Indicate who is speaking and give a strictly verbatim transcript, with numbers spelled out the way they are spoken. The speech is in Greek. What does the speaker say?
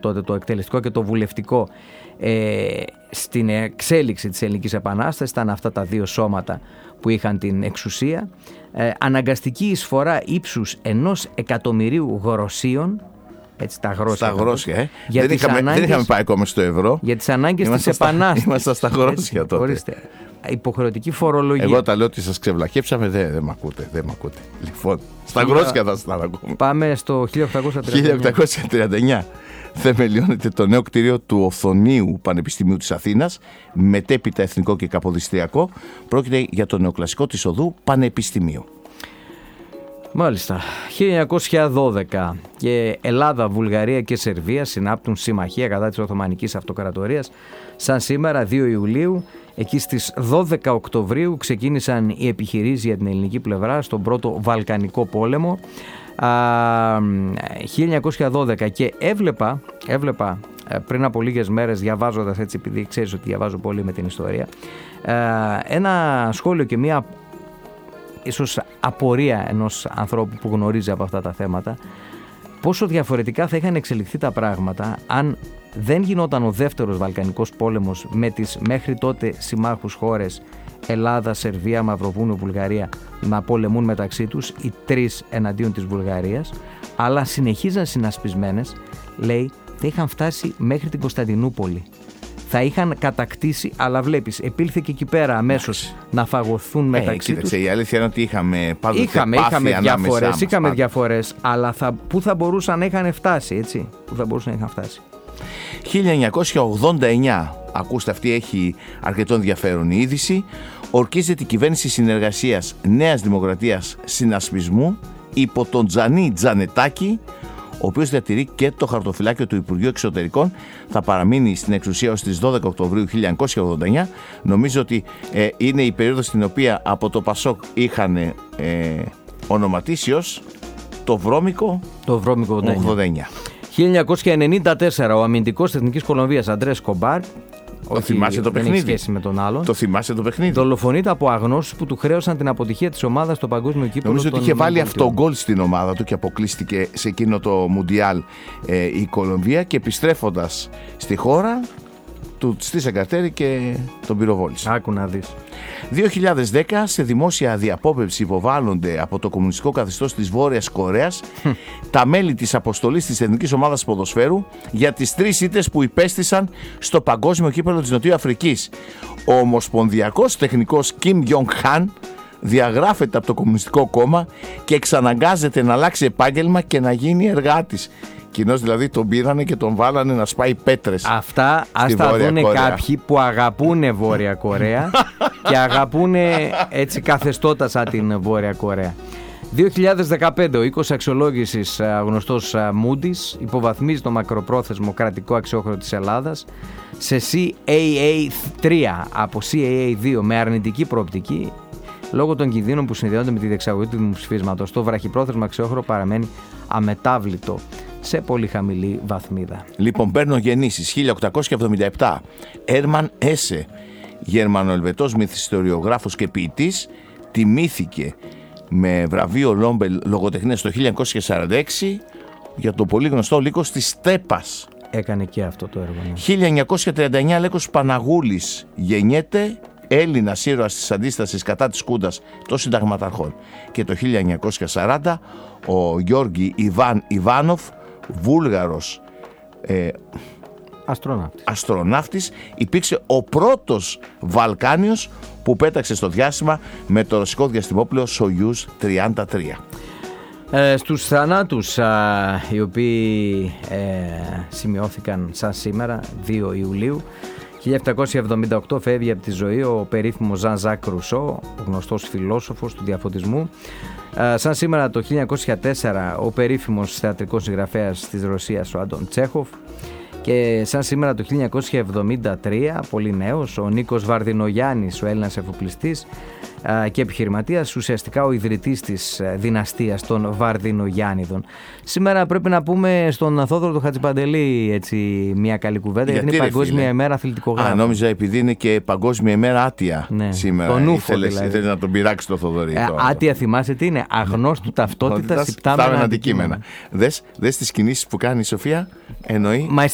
Speaker 1: τότε, το εκτελεστικό και το βουλευτικό, ε, στην εξέλιξη της Ελληνικής Επανάστασης. Ήταν αυτά τα δύο σώματα που είχαν την εξουσία. Ε, αναγκαστική εισφορά ύψους ενός εκατομμυρίου γροσίων. Έτσι, τα γρόσια.
Speaker 2: Στα γρόσια, ε. Δεν είχαμε, ανάγκες, δεν είχαμε πάει ακόμα στο ευρώ.
Speaker 1: Για τις ανάγκες της Επανάστασης.
Speaker 2: Ήμασταν στα γρόσια τότε.
Speaker 1: Ορίστε. Υποχρεωτική φορολογία.
Speaker 2: Εγώ τα λέω ότι σας ξεβλαχέψαμε, δεν δε μ' ακούτε, δεν μ' ακούτε. Λοιπόν, στα γρόσια θα σας ακούμε.
Speaker 1: Πάμε στο χίλια οκτακόσια τριάντα εννιά.
Speaker 2: χίλια οκτακόσια τριάντα εννιά θεμελιώνεται το νέο κτίριο του Οφθονίου Πανεπιστημίου της Αθήνας, μετέπειτα εθνικό και καποδιστριακό. Πρόκειται για το νεοκλασικό της οδού Πανεπιστημίου.
Speaker 1: Μάλιστα. χίλια εννιακόσια δώδεκα και Ελλάδα, Βουλγαρία και Σερβία συνάπτουν συμμαχία κατά της Οθωμανικής Αυτοκρατορίας. Σαν σήμερα, δύο Ιουλίου, εκεί στις δώδεκα Οκτωβρίου ξεκίνησαν οι επιχειρήσεις για την ελληνική πλευρά στον πρώτο Βαλκανικό πόλεμο. Α, χίλια εννιακόσια δώδεκα και έβλεπα, έβλεπα πριν από λίγες μέρες, διαβάζοντας έτσι, επειδή ξέρεις ότι διαβάζω πολύ με την ιστορία, ένα σχόλιο και μία ίσως απορία ενός ανθρώπου που γνωρίζει από αυτά τα θέματα, πόσο διαφορετικά θα είχαν εξελιχθεί τα πράγματα αν δεν γινόταν ο δεύτερος Βαλκανικός πόλεμος με τις μέχρι τότε συμμάχους χώρες Ελλάδα, Σερβία, Μαυροβούνιο, Βουλγαρία να πολεμούν μεταξύ τους, οι τρεις εναντίον της Βουλγαρίας, αλλά συνεχίζαν συνασπισμένες, λέει, θα είχαν φτάσει μέχρι την Κωνσταντινούπολη. Θα είχαν κατακτήσει, αλλά βλέπεις, επήλθε και εκεί πέρα αμέσως να φαγωθούν μεταξύ
Speaker 2: ε,
Speaker 1: τους.
Speaker 2: Η αλήθεια είναι ότι είχαμε πάντοτε
Speaker 1: είχαμε,
Speaker 2: πάθη
Speaker 1: είχαμε διαφορές,
Speaker 2: μας,
Speaker 1: είχαμε
Speaker 2: πάντα.
Speaker 1: διαφορές, αλλά θα, πού θα μπορούσαν να είχαν φτάσει, έτσι, πού θα μπορούσαν να είχαν φτάσει.
Speaker 2: χίλια εννιακόσια ογδόντα εννιά, ακούστε, αυτή έχει αρκετό ενδιαφέρον η είδηση. Ορκίζεται η κυβέρνηση συνεργασίας Νέας Δημοκρατίας Συνασπισμού υπό τον Τζανί Τζανετάκη, ο οποίος διατηρεί και το χαρτοφυλάκιο του Υπουργείου Εξωτερικών. Θα παραμείνει στην εξουσία ως τις δώδεκα Οκτωβρίου χίλια εννιακόσια ογδόντα εννιά. Νομίζω ότι ε, είναι η περίοδος στην οποία από το Πασόκ είχαν ε, ονοματίσει ως το βρώμικο,
Speaker 1: το βρώμικο ογδόντα εννιά.
Speaker 2: ογδόντα εννιά.
Speaker 1: χίλια εννιακόσια ενενήντα τέσσερα ο αμυντικός της Εθνικής Κολομβίας Αντρές Κομπάρ,
Speaker 2: το θυμάσαι το παιχνίδι.
Speaker 1: Δεν έχει σχέση με τον άλλον.
Speaker 2: Το θυμάσαι το παιχνίδι.
Speaker 1: Δολοφονείται από αγνώστους που του χρέωσαν την αποτυχία της ομάδας στο παγκόσμιο κύπελλο.
Speaker 2: Νομίζω ότι είχε βάλει αυτό γκολ στην ομάδα του και αποκλείστηκε σε εκείνο το Μουντιάλ ε, η Κολομβία, και επιστρέφοντας στη χώρα του στήσαν καρτέρι και τον πυροβόλησε.
Speaker 1: Άκου να δεις.
Speaker 2: δύο χιλιάδες δέκα, σε δημόσια διαπόβευση υποβάλλονται από το κομμουνιστικό καθεστώς της Βόρειας Κορέας τα μέλη της αποστολής της Εθνικής Ομάδας Ποδοσφαίρου για τις τρεις ήττες που υπέστησαν στο παγκόσμιο κύπελλο της Νοτιού Αφρικής. Ο ομοσπονδιακός τεχνικός Κιμ Γιονγκ Χαν διαγράφεται από το Κομμουνιστικό Κόμμα και εξαναγκάζεται να αλλάξει επάγγελμα και να γίνει εργάτης. Κοινώς δηλαδή τον πήρανε και τον βάλανε να σπάει πέτρες.
Speaker 1: Αυτά ας τα δούνε κάποιοι που αγαπούνε Βόρεια Κορέα και αγαπούνε έτσι καθεστώτα σαν την Βόρεια Κορέα. δύο χιλιάδες δεκαπέντε ο οίκος αξιολόγησης γνωστός Moody's υποβαθμίζει το μακροπρόθεσμο κρατικό αξιόχρεο της Ελλάδας σε σι έι έι τρία από σι έι έι δύο με αρνητική προοπτική λόγω των κινδύνων που συνδέονται με τη διεξαγωγή του δημοψηφίσματος. Το βραχυπρόθεσμο αξιόχρεο παραμένει αμετάβλητο σε πολύ χαμηλή βαθμίδα.
Speaker 2: Λοιπόν, παίρνω γεννήσεις. χίλια οκτακόσια εβδομήντα επτά Έρμαν Έσε, Γερμανοελβετός μυθιστοριογράφος και ποιητής, τιμήθηκε με βραβείο Νόμπελ λογοτεχνίας το χίλια εννιακόσια σαράντα έξι για το πολύ γνωστό Λύκος της Στέπας.
Speaker 1: Έκανε και αυτό το έργο. Ναι.
Speaker 2: χίλια εννιακόσια τριάντα εννιά Λέκος Παναγούλης γεννιέται, Έλληνας ήρωας της αντίστασης κατά της Χούντας των συνταγματαρχών. Και το χίλια εννιακόσια σαράντα ο Γιώργη Ιβάν Ιβάνοφ, Βούλγαρος ε,
Speaker 1: αστροναύτης.
Speaker 2: αστροναύτης, υπήρξε ο πρώτος Βαλκάνιος που πέταξε στο διάστημα με το ρωσικό διαστημόπλαιο Σογιούζ τριάντα τρία.
Speaker 1: Ε, στους θανάτους α, οι οποίοι ε, σημειώθηκαν σαν σήμερα δύο Ιουλίου χίλια επτακόσια εβδομήντα οκτώ φεύγει από τη ζωή ο περίφημος Ζαν Ζακ Ρουσό, ο γνωστός φιλόσοφος του διαφωτισμού. Ε, σαν σήμερα το χίλια εννιακόσια τέσσερα ο περίφημος θεατρικός συγγραφέας της Ρωσίας ο Άντων Τσέχοφ. Και σαν σήμερα το χίλια εννιακόσια εβδομήντα τρία, πολύ νέος, ο Νίκος Βαρδινογιάννης, ο Έλληνας εφοπλιστής και επιχειρηματίας, ουσιαστικά ο ιδρυτής της δυναστείας των Βαρδινογιάννηδων. Σήμερα πρέπει να πούμε στον Θόδωρο του Χατζηπαντελή έτσι, μια καλή κουβέντα, γιατί, γιατί είναι Παγκόσμια φίλε. ημέρα αθλητικογράφων.
Speaker 2: Α, νόμιζα επειδή είναι και Παγκόσμια ημέρα άτια ναι. σήμερα.
Speaker 1: Τον Ούφο,
Speaker 2: ήθελες,
Speaker 1: δηλαδή.
Speaker 2: ήθελες να τον πειράξει το Θοδωρή.
Speaker 1: Ε, άτια θυμάσαι τι είναι, αγνώστου ταυτότητας υπτάμενα αντικείμενα.
Speaker 2: Δες, δες τις κινήσεις που κάνει η Σοφία, εννοεί.